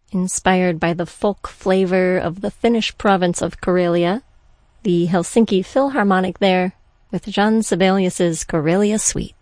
Inspired by the folk flavor of the Finnish province of Karelia, the Helsinki Philharmonic there with Jean Sibelius's Karelia Suite.